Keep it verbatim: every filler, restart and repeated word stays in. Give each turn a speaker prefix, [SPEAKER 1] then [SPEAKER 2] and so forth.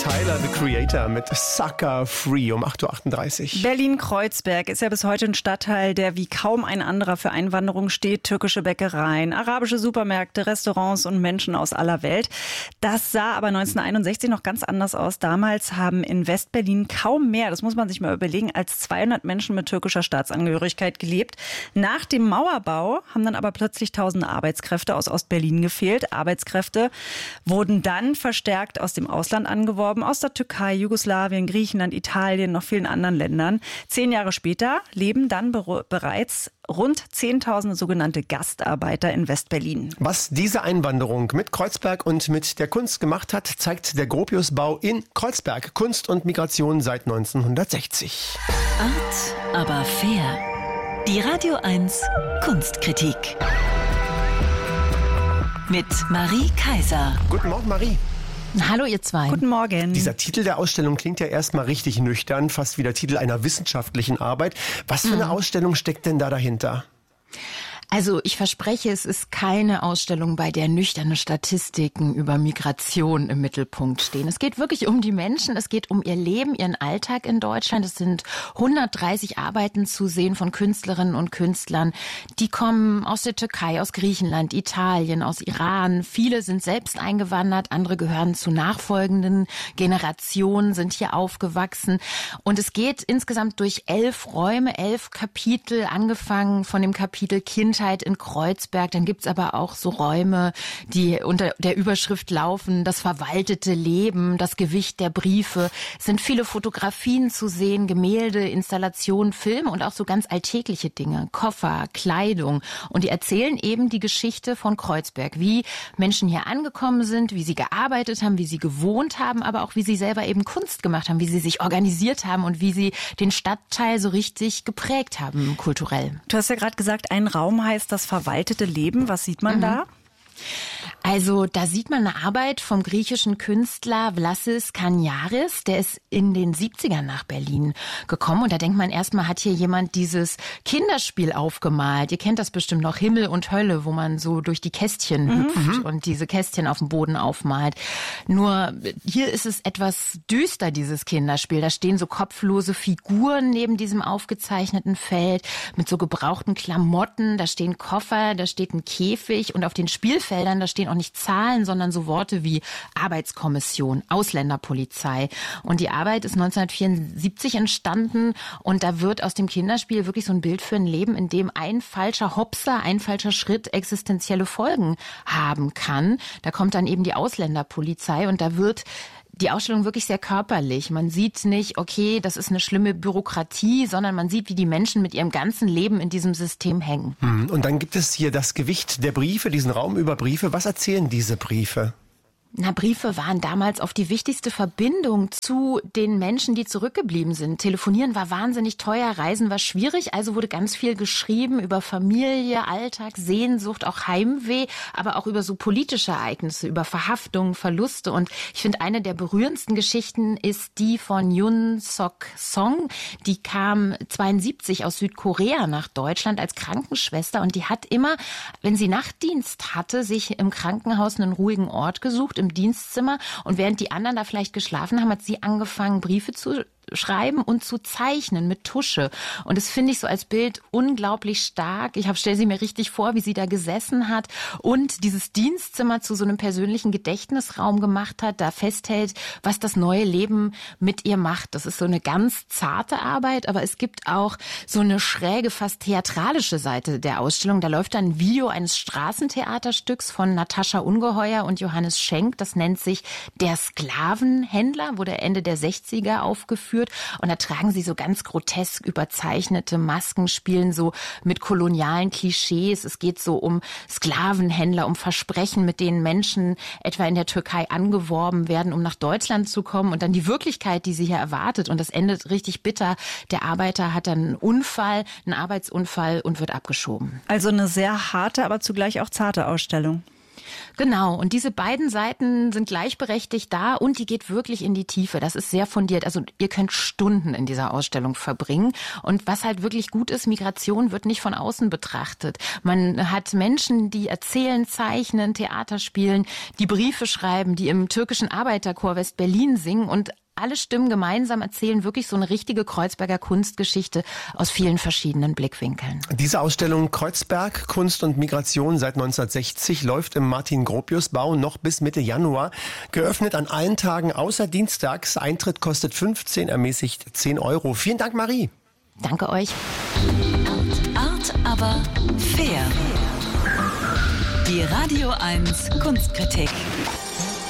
[SPEAKER 1] Tyler, the Creator mit Sucker Free um acht Uhr achtunddreißig.
[SPEAKER 2] Berlin-Kreuzberg ist ja bis heute ein Stadtteil, der wie kaum ein anderer für Einwanderung steht. Türkische Bäckereien, arabische Supermärkte, Restaurants und Menschen aus aller Welt. Das sah aber neunzehnhunderteinundsechzig noch ganz anders aus. Damals haben in West-Berlin kaum mehr, das muss man sich mal überlegen, als zweihundert Menschen mit türkischer Staatsangehörigkeit gelebt. Nach dem Mauerbau haben dann aber plötzlich tausende Arbeitskräfte aus Ost-Berlin gefehlt. Arbeitskräfte wurden dann verstärkt aus dem Ausland angeworben. Aus der Türkei, Jugoslawien, Griechenland, Italien, noch vielen anderen Ländern. Zehn Jahre später leben dann be- bereits rund zehntausend sogenannte Gastarbeiter in West-Berlin.
[SPEAKER 1] Was diese Einwanderung mit Kreuzberg und mit der Kunst gemacht hat, zeigt der Gropiusbau in Kreuzberg. Kunst und Migration seit neunzehnhundertsechzig.
[SPEAKER 3] Art, aber fair. Die Radio eins Kunstkritik. Mit Marie Kaiser.
[SPEAKER 1] Guten Morgen, Marie.
[SPEAKER 4] Hallo ihr zwei.
[SPEAKER 2] Guten Morgen.
[SPEAKER 1] Dieser Titel der Ausstellung klingt ja erstmal richtig nüchtern, fast wie der Titel einer wissenschaftlichen Arbeit. Was für eine
[SPEAKER 4] Mhm.
[SPEAKER 1] Ausstellung steckt denn da dahinter?
[SPEAKER 4] Also ich verspreche, es ist keine Ausstellung, bei der nüchterne Statistiken über Migration im Mittelpunkt stehen. Es geht wirklich um die Menschen, es geht um ihr Leben, ihren Alltag in Deutschland. Es sind hundertdreißig Arbeiten zu sehen von Künstlerinnen und Künstlern. Die kommen aus der Türkei, aus Griechenland, Italien, aus Iran. Viele sind selbst eingewandert, andere gehören zu nachfolgenden Generationen, sind hier aufgewachsen. Und es geht insgesamt durch elf Räume, elf Kapitel, angefangen von dem Kapitel Kindheit in Kreuzberg. Dann gibt's aber auch so Räume, die unter der Überschrift laufen, das verwaltete Leben, das Gewicht der Briefe. Es sind viele Fotografien zu sehen, Gemälde, Installationen, Filme und auch so ganz alltägliche Dinge, Koffer, Kleidung. Und die erzählen eben die Geschichte von Kreuzberg, wie Menschen hier angekommen sind, wie sie gearbeitet haben, wie sie gewohnt haben, aber auch wie sie selber eben Kunst gemacht haben, wie sie sich organisiert haben und wie sie den Stadtteil so richtig geprägt haben, kulturell.
[SPEAKER 2] Du hast ja gerade gesagt, ein Raum heißt das verwaltete Leben. Was sieht man mhm. da?
[SPEAKER 4] Also da sieht man eine Arbeit vom griechischen Künstler Vlasis Kaniaris, der ist in den siebzigern nach Berlin gekommen und da denkt man erstmal, hat hier jemand dieses Kinderspiel aufgemalt. Ihr kennt das bestimmt noch, Himmel und Hölle, wo man so durch die Kästchen mhm. hüpft und diese Kästchen auf dem Boden aufmalt. Nur hier ist es etwas düster, dieses Kinderspiel. Da stehen so kopflose Figuren neben diesem aufgezeichneten Feld mit so gebrauchten Klamotten, da stehen Koffer, da steht ein Käfig und auf den Spielfeldern, da stehen auch nicht Zahlen, sondern so Worte wie Arbeitskommission, Ausländerpolizei. Und die Arbeit ist neunzehnhundertvierundsiebzig entstanden und da wird aus dem Kinderspiel wirklich so ein Bild für ein Leben, in dem ein falscher Hopser, ein falscher Schritt existenzielle Folgen haben kann. Da kommt dann eben die Ausländerpolizei und da wird die Ausstellung wirklich sehr körperlich. Man sieht nicht, okay, das ist eine schlimme Bürokratie, sondern man sieht, wie die Menschen mit ihrem ganzen Leben in diesem System hängen.
[SPEAKER 1] Und dann gibt es hier das Gewicht der Briefe, diesen Raum über Briefe. Was erzählen diese Briefe?
[SPEAKER 4] Na, Briefe waren damals oft die wichtigste Verbindung zu den Menschen, die zurückgeblieben sind. Telefonieren war wahnsinnig teuer, Reisen war schwierig, also wurde ganz viel geschrieben über Familie, Alltag, Sehnsucht, auch Heimweh, aber auch über so politische Ereignisse, über Verhaftungen, Verluste. Und ich finde, eine der berührendsten Geschichten ist die von Yoon Sok Song. Die kam zweiundsiebzig aus Südkorea nach Deutschland als Krankenschwester und die hat immer, wenn sie Nachtdienst hatte, sich im Krankenhaus einen ruhigen Ort gesucht, im Dienstzimmer, und während die anderen da vielleicht geschlafen haben, hat sie angefangen, Briefe zu schreiben und zu zeichnen mit Tusche. Und das finde ich so als Bild unglaublich stark. Ich stelle sie mir richtig vor, wie sie da gesessen hat und dieses Dienstzimmer zu so einem persönlichen Gedächtnisraum gemacht hat, da festhält, was das neue Leben mit ihr macht. Das ist so eine ganz zarte Arbeit, aber es gibt auch so eine schräge, fast theatralische Seite der Ausstellung. Da läuft dann ein Video eines Straßentheaterstücks von Natascha Ungeheuer und Johannes Schenk. Das nennt sich Der Sklavenhändler, wurde Ende der sechziger aufgeführt. Und da tragen sie so ganz grotesk überzeichnete Masken, spielen so mit kolonialen Klischees. Es geht so um Sklavenhändler, um Versprechen, mit denen Menschen etwa in der Türkei angeworben werden, um nach Deutschland zu kommen. Und dann die Wirklichkeit, die sie hier erwartet. Und das endet richtig bitter. Der Arbeiter hat dann einen Unfall, einen Arbeitsunfall und wird abgeschoben.
[SPEAKER 2] Also eine sehr harte, aber zugleich auch zarte Ausstellung.
[SPEAKER 4] Genau, und diese beiden Seiten sind gleichberechtigt da und die geht wirklich in die Tiefe. Das ist sehr fundiert. Also ihr könnt Stunden in dieser Ausstellung verbringen. Und was halt wirklich gut ist, Migration wird nicht von außen betrachtet. Man hat Menschen, die erzählen, zeichnen, Theater spielen, die Briefe schreiben, die im türkischen Arbeiterchor West-Berlin singen und alle Stimmen gemeinsam erzählen wirklich so eine richtige Kreuzberger Kunstgeschichte aus vielen verschiedenen Blickwinkeln.
[SPEAKER 1] Diese Ausstellung Kreuzberg, Kunst und Migration seit neunzehnhundertsechzig läuft im Martin-Gropius-Bau noch bis Mitte Januar. Geöffnet an allen Tagen außer dienstags. Eintritt kostet fünfzehn, ermäßigt zehn Euro. Vielen Dank, Marie.
[SPEAKER 4] Danke euch.
[SPEAKER 3] Art, aber fair. Die Radio eins Kunstkritik.